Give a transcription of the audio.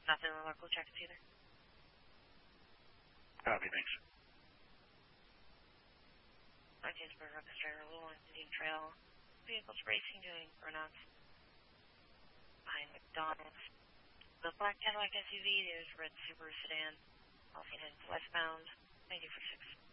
Nothing in the local checks either. Copy, thanks. 19th Spur Ruckus Driver, Little Indian Trail. Vehicles racing doing burnouts behind McDonald's. The black Cadillac SUV, there's red Subaru sedan. Heading westbound. Thank you for 6.